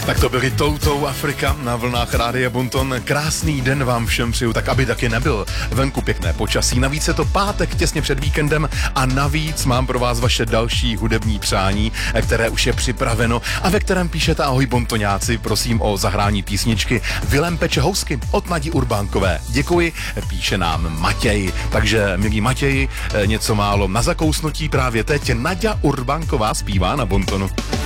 Tak to byli Toutou Afrika na vlnách Rádia Bonton. Krásný den vám všem přeju, tak aby taky nebyl. Venku pěkné počasí, navíc je to pátek těsně před víkendem a navíc mám pro vás vaše další hudební přání, které už je připraveno a ve kterém píšete: ahoj bontoňáci, prosím o zahrání písničky Vilém peče housky od Nadi Urbánkové. Děkuji, píše nám Matěj. Takže, milý Matěji, něco málo na zakousnutí právě teď. Naďa Urbánková zpívá na Bontonu.